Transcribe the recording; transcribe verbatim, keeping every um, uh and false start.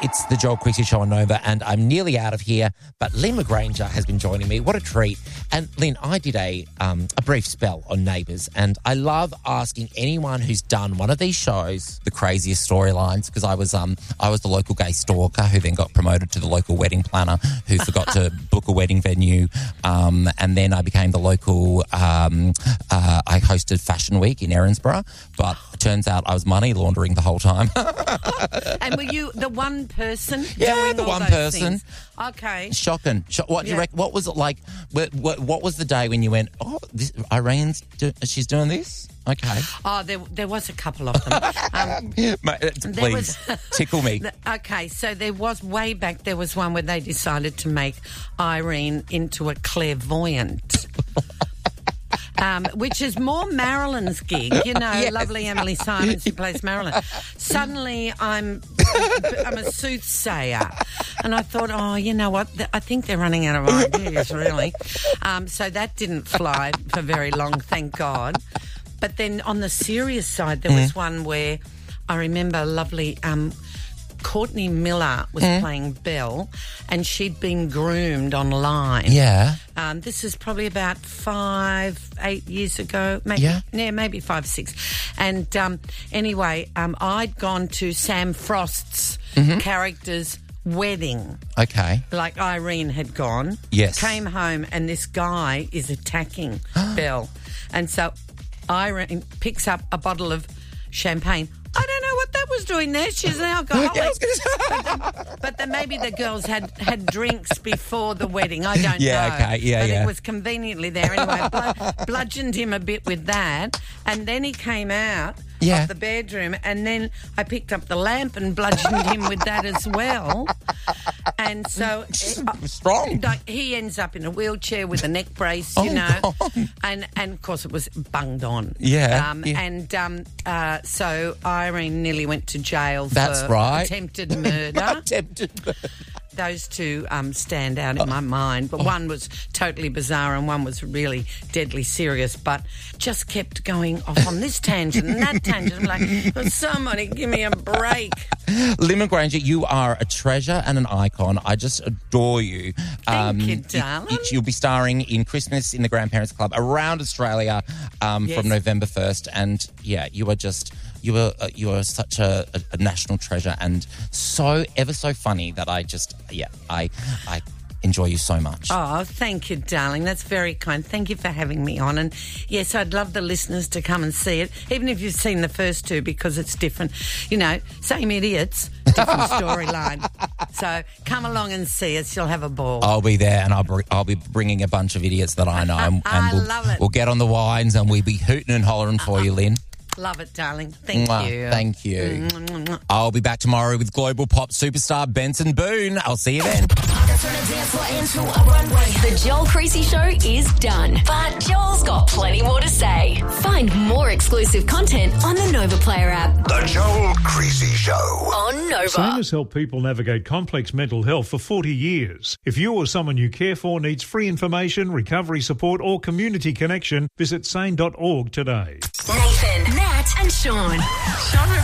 It's the Joel Creasy Show on Nova, and I'm nearly out of here, but Lynn LaGranger has been joining me. What a treat. And Lynn, I did a um, a brief spell on Neighbours, and I love asking anyone who's done one of these shows the craziest storylines, because I was um I was the local gay stalker who then got promoted to the local wedding planner who forgot to book a wedding venue, um, and then I became the local, um, uh, I hosted Fashion Week in Erinsborough, but it turns out I was money laundering the whole time. And were you the one person Yeah, doing the all one those person. things? Okay. Shocking. Sho- what do you Yeah. reckon? What was it like? What, what, what was the day when you went, oh, this, Irene's, do, she's doing this? Okay. Oh, there there was a couple of them. Um, Mate, uh, there please, was- tickle me. Okay, so there was way back, there was one where they decided to make Irene into a clairvoyant. Um, which is more Marilyn's gig, you know, Yes. lovely Emily Simons who plays Marilyn. Suddenly I'm I'm a soothsayer. And I thought, oh, you know what, th- I think they're running out of ideas, really. Um, so that didn't fly for very long, thank God. But then on the serious side, there was one where I remember lovely... Um, Courtney Miller was Mm. playing Belle, and she'd been groomed online. Yeah. Um, this is probably about five, eight years ago. Maybe, Yeah. yeah, maybe five, six. And um, anyway, um, I'd gone to Sam Frost's Mm-hmm. character's wedding, Okay. like Irene had gone. Yes. Came home, and this guy is attacking Belle. And so Irene picks up a bottle of champagne. I don't know what that was doing there. She's an alcoholic. Yeah, I was gonna say- but, then, but then maybe the girls had, had drinks before the wedding. I don't Yeah, know. okay, yeah, but yeah. it was conveniently there. Anyway, I bl- bludgeoned him a bit with that. And then he came out Yeah. of the bedroom, and then I picked up the lamp and bludgeoned him with that as well. And so... Strong. Like, he ends up in a wheelchair with a neck brace, you Oh, know, God. and and of course it was bunged on. Yeah, Um, yeah. And um, uh, so Irene nearly went to jail for That's right. attempted murder. Attempted murder. Those two um, stand out in my mind, but one was totally bizarre and one was really deadly serious, but just kept going off on this tangent and that tangent. I'm like, oh, somebody give me a break. Lynn LaGranger, you are a treasure and an icon. I just adore you. Thank you, darling. You, you'll be starring in Christmas in the Grandparents Club around Australia um, Yes. from November first. And, yeah, you are just... You are uh, you are such a, a, a national treasure, and so ever so funny that I just yeah I I enjoy you so much. Oh, thank you, darling. That's very kind. Thank you for having me on. And yes, I'd love the listeners to come and see it, even if you've seen the first two, because it's different. You know, same idiots, different storyline. So come along and see us. You'll have a ball. I'll be there, and I'll br- I'll be bringing a bunch of idiots that I know, and, I and we'll, love it. we'll get on the wines, and we'll be hooting and hollering for you, Lynn. Love it, darling. Thank Mwah. you. Thank you. I'll be back tomorrow with global pop superstar Benson Boone. I'll see you then. The Joel Creasy Show is done, but Joel's got plenty more to say. Find more exclusive content on the Nova Player app. The Joel Creasy Show. On Nova. SANE has helped people navigate complex mental health for forty years. If you or someone you care for needs free information, recovery support or community connection, visit sane dot org today. Nathan, Nat and Sean.